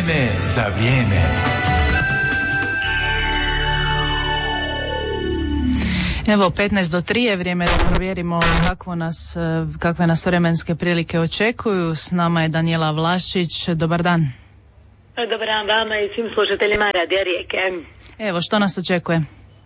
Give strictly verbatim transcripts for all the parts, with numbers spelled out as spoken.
Vrijeme za vrijeme. Evo, petnaest do tri je vrijeme da provjerimo kakvo nas, kakve nas vremenske prilike očekuju. S nama je Danijela Vlašić. Dobar dan. Dobar dan vama i svim slušateljima Radija Rijeke. Evo, što nas očekuje?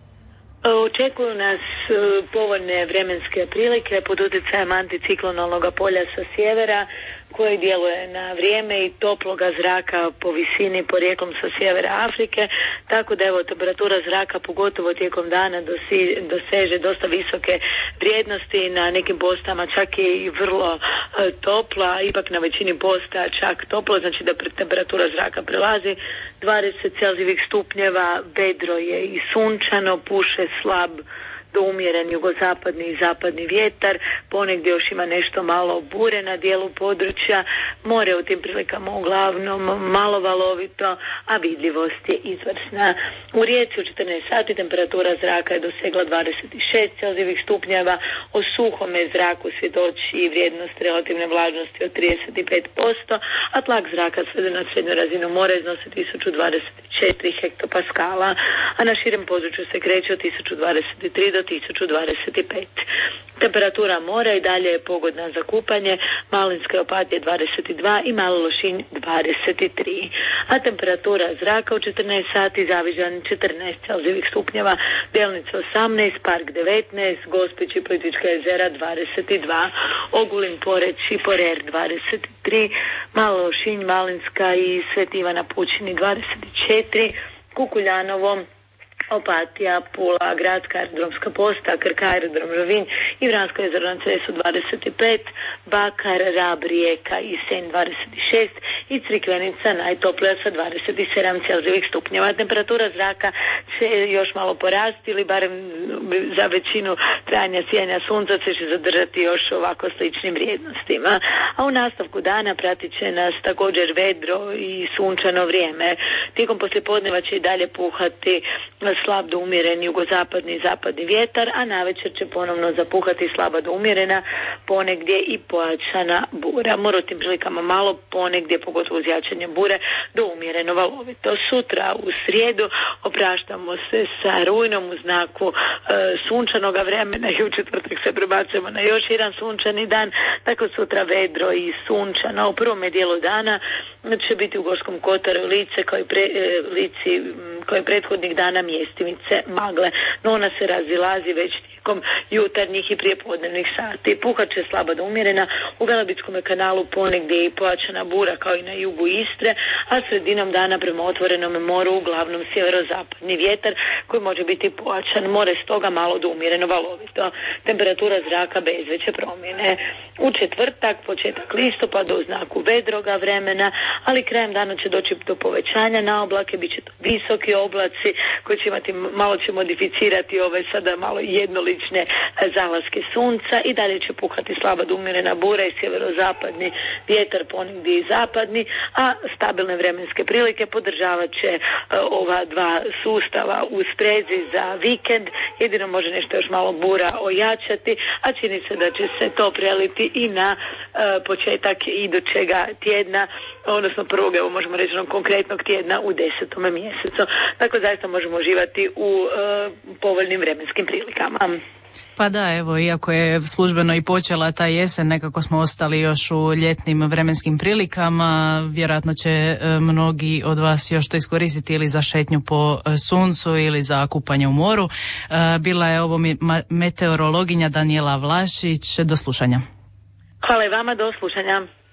Očekuju nas povoljne vremenske prilike pod utjecajem anticiklonalnog polja sa sjevera koji djeluje na vrijeme i toploga zraka po visini porijeklom sa sjevera Afrike, tako da evo temperatura zraka pogotovo tijekom dana dosi, doseže dosta visoke vrijednosti, na nekim postama čak i vrlo e, topla, ipak na većini posta čak toplo, znači da temperatura zraka prelazi dvadeset celzijevih stupnjeva, vedro je i sunčano, puše slab do umjeren jugozapadni i zapadni vjetar, ponegdje još ima nešto malo bure na dijelu područja, more u tim prilikama uglavnom malo valovito, a vidljivost je izvrsna. U Rijeci u četrnaest sati temperatura zraka je dosegla dvadeset šest celzijevih stupnjeva, o suhome zraku svjedoči vrijednost relativne vlažnosti od trideset pet posto, a tlak zraka sveden na srednju razinu mora iznosi tisuću dvadeset četiri hektopaskala, a na širem području se kreće od tisuću dvadeset tri do tisuću dvadeset pet. Temperatura mora i dalje je pogodna za kupanje, Malinske Opatije dvadeset dva i Mali Lošinj dvadeset tri. A temperatura zraka u četrnaest sati Zavižan četrnaest celzijevih stupnjeva, Delnica osamnaest, Park devetnaest, Gospić i Plitvička jezera dvadeset dva, Ogulin, Poreč i Porer dvadeset tri, Mali Lošinj, Malinska i Sveti Ivana Pučini dvadeset četiri, Kukuljanovo, Opatija, Pula, Gradska aerodromska posta, Krk aerodrom Rovinj i Vransko jezero na Cresu dvadeset pet, Bakar, Rab, Rijeka i Senj dvadeset šest i Crikvenica najtoplija sa dvadeset sedam celzijevih stupnjeva. Temperatura zraka će još malo porasti ili barem za većinu trajanja sijanja sunca će se zadržati još ovako sličnim vrijednostima. A u nastavku dana pratit će nas također vedro i sunčano vrijeme. Tijekom poslijepodneva će i dalje puhati slab do umjeren jugozapadni i zapadni vjetar, a navečer će ponovno zapuhati slaba do umjerena, ponegdje i pojačana bura. Mora u tim prilikama malo, ponegdje, pogotovo uz jačanje bure, do umjereno valovito. Sutra u srijedu opraštamo se sa rujnom u znaku e, sunčanoga vremena i u četvrtak se prebacujemo na još jedan sunčani dan, tako sutra vedro i sunčano. U prvom dijelu dana će biti u Gorskom kotaru Lice kao i pre, e, Lici kao i prethodnih dana mjestimice magle, no ona se razilazi već tijekom jutarnjih i prijepodnevnih sati. Puhat će slaba do umjerena, u Velebitskom kanalu ponegdje i pojačana bura kao i na jugu Istre, a sredinom dana prema otvorenom moru uglavnom sjeverozapadni vjetar koji može biti pojačan, more stoga malo do umjereno valovito. Temperatura zraka bez veće promjene. U četvrtak, početak listopada u znaku vedroga vremena, ali krajem dana će doći do povećanja na oblake, bit će to visoki oblaci koji će imati, malo će modificirati ove sada malo jednolične zalaske sunca i dalje će puhati slaba do umjerena bura i sjeverozapadni vjetar, ponegdje i zapadni, a stabilne vremenske prilike podržavat će uh, ova dva sustava u sprezi za vikend. Jedino može nešto još malo bura ojačati, a čini se da će se to preliti i na uh, početak idućega tjedna, odnosno prvog, evo možemo reći konkretnog tjedna u desetom mjesecu. Tako zaista možemo uživati u uh, povoljnim vremenskim prilikama. Pa da, evo, iako je službeno i počela ta jesen, nekako smo ostali još u ljetnim vremenskim prilikama. Vjerojatno će e, mnogi od vas još to iskoristiti ili za šetnju po e, suncu ili za kupanje u moru. E, bila je ovo mi, ma, meteorologinja Danijela Vlašić. Do slušanja. Hvala i vama, do slušanja.